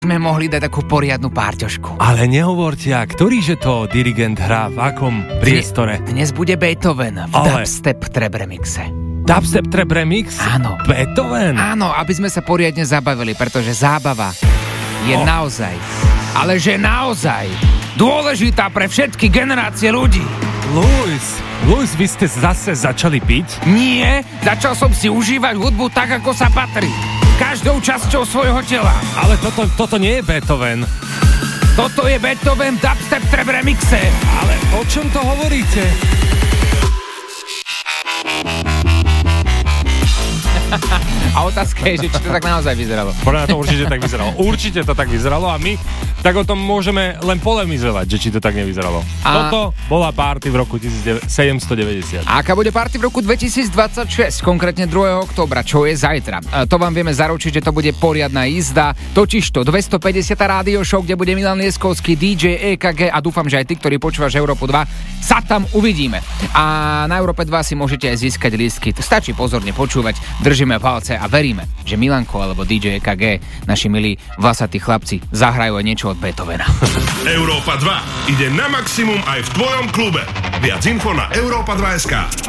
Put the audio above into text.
sme mohli dať takú poriadnu párťošku. Ale nehovorte, a ktorýže to dirigent hrá v akom priestore? Dnes bude Beethoven v Dubstep Trap Remixe. Dubstep Trap Remix? Áno. Beethoven? Áno, aby sme sa poriadne zabavili, pretože zábava je naozaj, ale že naozaj dôležitá pre všetky generácie ľudí. Luis, vy ste zase začali piť? Nie, začal som si užívať hudbu tak, ako sa patrí. Každou časťou svojho tela. Ale toto nie je Beethoven. Toto je Beethoven v Dubstep Trap Remixe. Ale o čom to hovoríte? A otázka je, že či to tak naozaj vyzeralo. Podľa to určite tak vyzeralo. Určite to tak vyzeralo a my tak o tom môžeme len polemizovať, že či to tak nevyzeralo. Toto bola party v roku 1790. A aká bude party v roku 2026, konkrétne 2. októbra, čo je zajtra? To vám vieme zaručiť, že to bude poriadna jízda. Totižto 250. rádio show, kde bude Milan Lieskovský, DJ EKG a dúfam, že aj ty, ktorí počúvaš Európu 2, sa tam uvidíme. A na Európe 2 si môžete aj získať lístky. Stačí pozorne počúvať, držíme palce a veríme, že Milanko alebo DJ EKG, naši milí vlasatí chlapci, zahrajú aj niečo od Beethovena. Európa 2 ide na maximum aj v tvojom klube. Viac info na Europa 2.sk.